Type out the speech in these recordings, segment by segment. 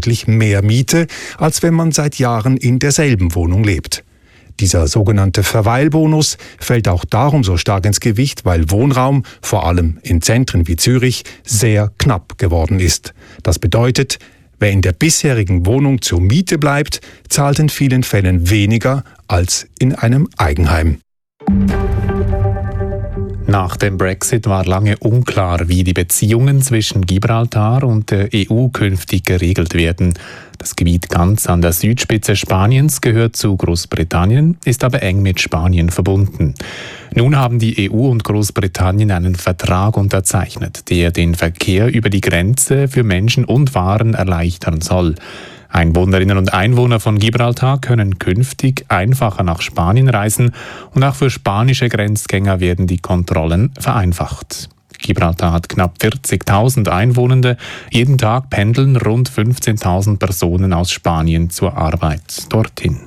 deutlich mehr Miete, als wenn man seit Jahren in derselben Wohnung lebt. Dieser sogenannte Verweilbonus fällt auch darum so stark ins Gewicht, weil Wohnraum, vor allem in Zentren wie Zürich, sehr knapp geworden ist. Das bedeutet, wer in der bisherigen Wohnung zur Miete bleibt, zahlt in vielen Fällen weniger als in einem Eigenheim. Nach dem Brexit war lange unklar, wie die Beziehungen zwischen Gibraltar und der EU künftig geregelt werden. Das Gebiet ganz an der Südspitze Spaniens gehört zu Großbritannien, ist aber eng mit Spanien verbunden. Nun haben die EU und Großbritannien einen Vertrag unterzeichnet, der den Verkehr über die Grenze für Menschen und Waren erleichtern soll. Einwohnerinnen und Einwohner von Gibraltar können künftig einfacher nach Spanien reisen und auch für spanische Grenzgänger werden die Kontrollen vereinfacht. Gibraltar hat knapp 40.000 Einwohner. Jeden Tag pendeln rund 15.000 Personen aus Spanien zur Arbeit dorthin.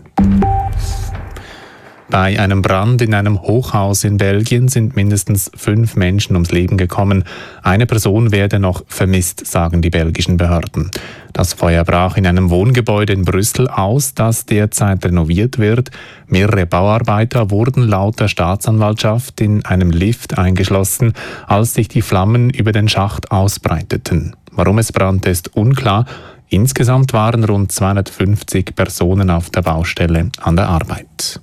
Bei einem Brand in einem Hochhaus in Belgien sind mindestens 5 Menschen ums Leben gekommen. Eine Person werde noch vermisst, sagen die belgischen Behörden. Das Feuer brach in einem Wohngebäude in Brüssel aus, das derzeit renoviert wird. Mehrere Bauarbeiter wurden laut der Staatsanwaltschaft in einem Lift eingeschlossen, als sich die Flammen über den Schacht ausbreiteten. Warum es brannte, ist unklar. Insgesamt waren rund 250 Personen auf der Baustelle an der Arbeit.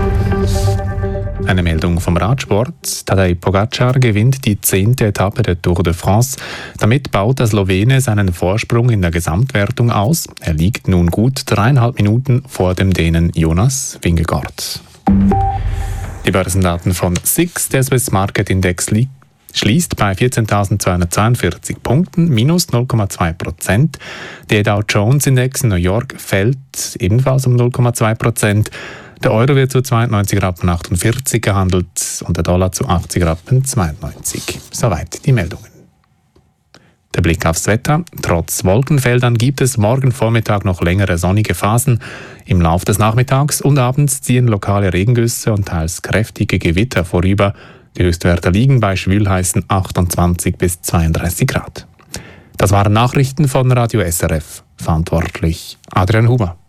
Eine Meldung vom Radsport. Tadej Pogacar gewinnt die 10. Etappe der Tour de France. Damit baut der Slowene seinen Vorsprung in der Gesamtwertung aus. Er liegt nun gut 3,5 Minuten vor dem Dänen Jonas Vingegaard. Die Börsendaten von SIX, der Swiss Market Index schließt bei 14.242 Punkten, minus 0,2%. Der Dow Jones Index in New York fällt ebenfalls um 0,2%. Der Euro wird zu 92,48 Rappen gehandelt und der Dollar zu 80,92 Rappen. Soweit die Meldungen. Der Blick aufs Wetter. Trotz Wolkenfeldern gibt es morgen Vormittag noch längere sonnige Phasen. Im Lauf des Nachmittags und Abends ziehen lokale Regengüsse und teils kräftige Gewitter vorüber. Die Höchstwerte liegen bei schwülheißen 28 bis 32 Grad. Das waren Nachrichten von Radio SRF. Verantwortlich Adrian Huber.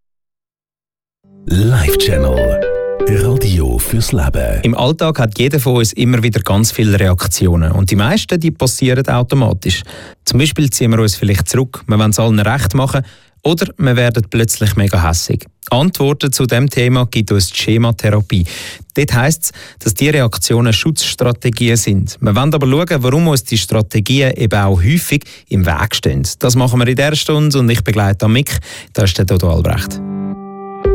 Live-Channel. Radio fürs Leben. Im Alltag hat jeder von uns immer wieder ganz viele Reaktionen. Und die meisten, die passieren automatisch. Zum Beispiel ziehen wir uns vielleicht zurück, wir wollen es allen recht machen, oder wir werden plötzlich mega hässig. Antworten zu diesem Thema gibt uns die Schematherapie. Dort heisst es, dass diese Reaktionen Schutzstrategien sind. Wir wollen aber schauen, warum uns die Strategien eben auch häufig im Weg stehen. Das machen wir in dieser Stunde und ich begleite Mick. Da ist der Dodo Albrecht.